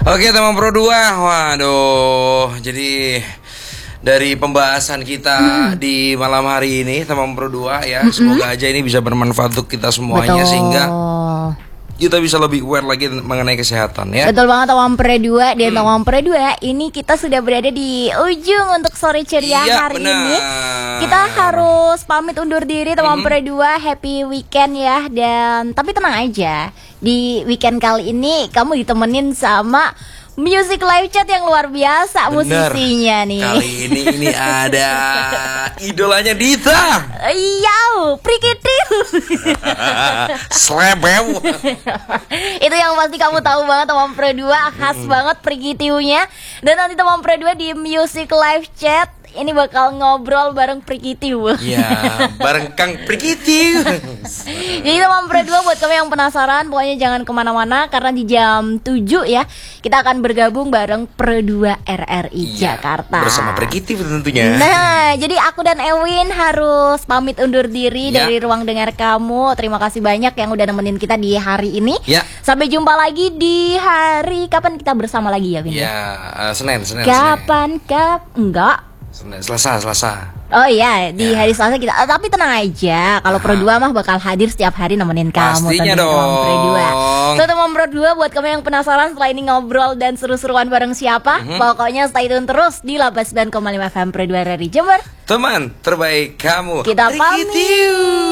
Oke teman Pro 2. Waduh, jadi dari pembahasan kita di malam hari ini teman Pro 2 ya, semoga aja ini bisa bermanfaat untuk kita semuanya. Betul. Sehingga kita bisa lebih aware lagi mengenai kesehatan ya. Betul banget teman Pro 2. Dan teman Pro 2, ini kita sudah berada di ujung untuk sore ceria Iya, hari benar. ini. Kita harus pamit undur diri teman Pro 2. Happy weekend ya. Dan tapi tenang aja, di weekend kali ini kamu ditemenin sama Music Live Chat yang luar biasa. Bener. Musisinya nih. Kali ini ada idolanya Dita. Iya, Prikitiu. Slebew. Itu yang pasti kamu tahu banget teman Pro 2, khas banget Prikitiu-nya. Dan nanti teman Pro 2 di Music Live Chat ini bakal ngobrol bareng Prikitiu. Ya, bareng Kang Prikitiu. Jadi teman Pro 2, buat kamu yang penasaran, pokoknya jangan kemana-mana, karena di jam 7 ya kita akan bergabung bareng Pro 2 RRI Jakarta Bersama Prikitiu tentunya. Nah, jadi aku dan Ewin harus pamit undur diri dari ruang dengar kamu. Terima kasih banyak yang udah nemenin kita di hari ini. Ya. Sampai jumpa lagi di hari, kapan kita bersama lagi ya, Win? Ya, Senin. Kapan enggak? Selasa. Oh iya, di hari Selasa kita. Tapi tenang aja, kalau Pro 2 mah bakal hadir setiap hari nemenin kamu. Pastinya dong. Teman Pro 2. So teman Pro 2, buat kamu yang penasaran setelah ini ngobrol dan seru-seruan bareng siapa, pokoknya stay tune terus di 89,5 FM Pro 2 RRI Jember. Teman terbaik kamu. Kita pamit. Prikitiu.